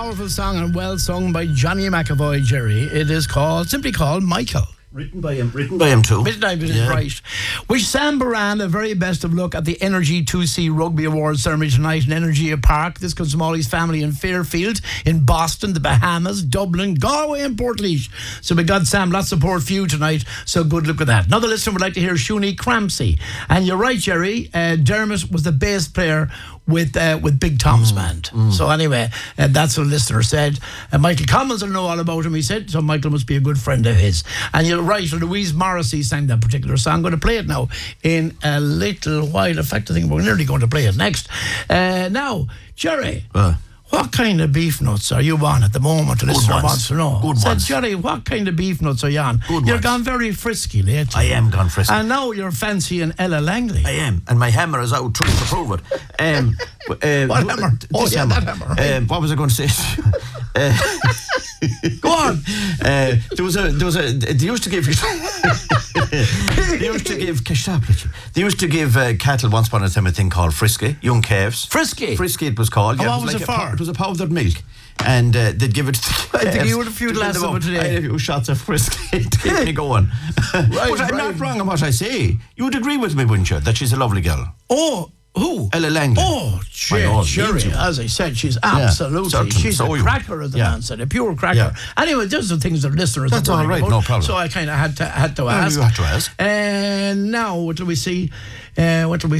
powerful song and well sung by Johnny McAvoy, Jerry. It is simply called Michael. Written by him too. Right. Wish Sam Baran the very best of luck at the Energy 2C Rugby Awards ceremony tonight in Energy Park. This comes from all his family in Fairfield, in Boston, the Bahamas, Dublin, Galway and Portlaoise. So we got Sam, lots of support for you tonight, so good luck with that. Another listener would like to hear Shuni Crampsey. And you're right, Jerry, Dermot was the bass player with Big Tom's band. So anyway, that's what a listener said. Michael Collins will know all about him, he said, so Michael must be a good friend of his. And you're right, Louise Morrissey sang that particular song. I'm going to play it now in a little while. In fact, I think we're nearly going to play it next. Now, Jerry, what kind of beef nuts are you on at the moment? The listener wants to know. Good ones. Jerry, what kind of beef nuts are you on? You're gone very frisky lately. I am gone frisky. And now you're fancying Ella Langley. I am, and my hammer is out trying to prove it. What hammer? This hammer. That hammer. Right. What was I going to say? Go on. They used to give cattle once upon a time a thing called Frisky, young calves. Frisky it was called. What was it for? It was a powdered milk. And they'd give it to the calves. I think you had a few glasses of it today. I had a few shots of Frisky to keep me going. But I'm not wrong in what I say. You would agree with me, wouldn't you, that she's a lovely girl? Oh, who? Ella Langley. Oh, Jerry, as I said, she's absolutely, she's a cracker, as the man said, a pure cracker. Yeah. Anyway, those are things that listeners That's all right, no problem. So I kind of had to ask. You had to ask. And now, what do we see? Also,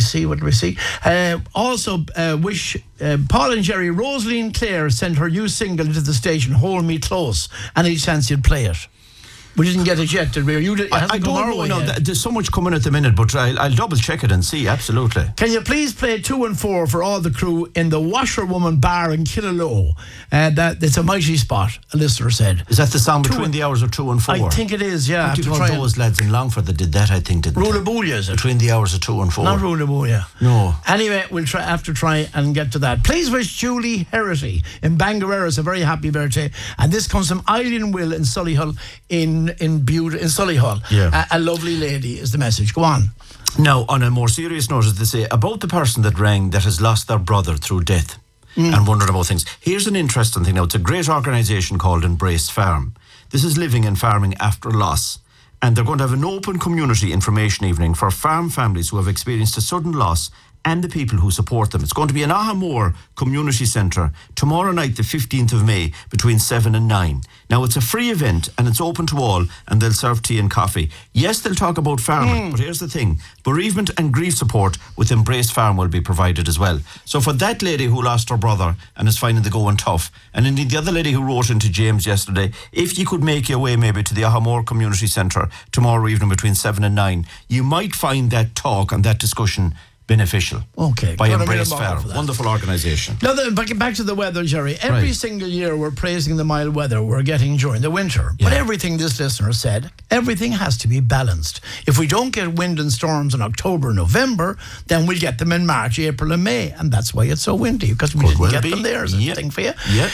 wish Paul and Jerry, Rosaline Clare sent her new single into the station, Hold Me Close. Any chance you'd play it? We didn't get it yet, did we? I don't know. No, there's so much coming at the minute, but I'll double check it and see. Absolutely. Can you please play 2 and 4 for all the crew in the Washerwoman Bar in Killaloe? It's a mighty spot, a listener said. Is that the song between the hours of 2 and 4? I think it is, yeah. I think those lads in Longford that did that, I think, didn't they? Runabulia, is it? Between the hours of 2 and 4. Not Runabulia. No. Anyway, we'll have to try and get to that. Please wish Julie Herity in Bangareras a very happy birthday. And this comes from Eileen Will in Solihull in Solihull. Yeah. A lovely lady is the message. Go on. Now, on a more serious note, as they say, about the person that rang that has lost their brother through death and wondered about things. Here's an interesting thing now. It's a great organisation called Embrace Farm. This is living and farming after loss. And they're going to have an open community information evening for farm families who have experienced a sudden loss and the people who support them. It's going to be in Ahamore Community Centre tomorrow night, the 15th of May, between 7 and 9. Now, it's a free event and it's open to all, and they'll serve tea and coffee. Yes, they'll talk about farming, but here's the thing. Bereavement and grief support with Embrace Farm will be provided as well. So for that lady who lost her brother and is finding the going tough, and indeed the other lady who wrote into James yesterday, if you could make your way maybe to the Ahamore Community Centre tomorrow evening between 7 and 9, you might find that talk and that discussion beneficial. Okay. By Embrace Farm. Wonderful organisation. Now, back to the weather, Jerry. Every single year we're praising the mild weather we're getting during the winter. But everything this listener said, everything has to be balanced. If we don't get wind and storms in October, November, then we'll get them in March, April and May. And that's why it's so windy, because we didn't get them there. Is a thing for you?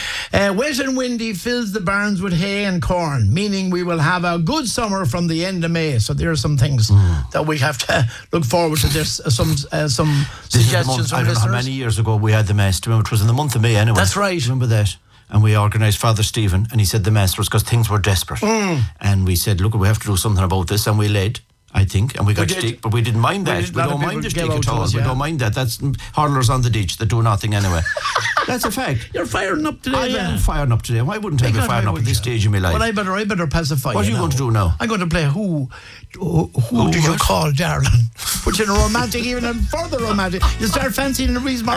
Wet and windy fills the barns with hay and corn, meaning we will have a good summer from the end of May. So there are some things that we have to look forward to. There's some suggestions from I don't listeners. know how many years ago we had the Mass. Remember, it was in the month of May anyway. That's right. Remember that? And we organised Father Stephen, and he said the Mass was because things were desperate. And we said, look, we have to do something about this, and we led, I think, and we got stick, but we didn't mind that. We don't mind the stick at all. We don't mind that. That's hurlers on the ditch that do nothing anyway. That's a fact. You're firing up today. I'm firing up today. Why wouldn't I be firing up at this stage in my life? Well, I better pacify you. What are you going to do now? I'm going to play Who Did You Call, Darling? Which is a romantic, even a further romantic. You start fancying Louise